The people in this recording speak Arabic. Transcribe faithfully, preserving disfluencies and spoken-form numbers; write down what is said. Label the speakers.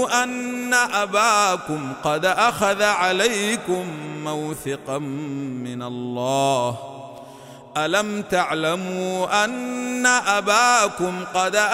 Speaker 1: أن أباكم قد أخذ عليكم موثقا من الله ألم تعلموا أن أباكم قد